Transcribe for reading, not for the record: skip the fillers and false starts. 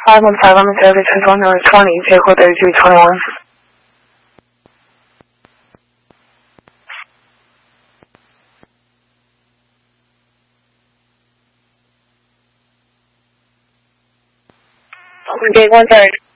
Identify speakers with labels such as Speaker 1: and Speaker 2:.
Speaker 1: 515 on the service is 120, vehicle 3321. Gate 130.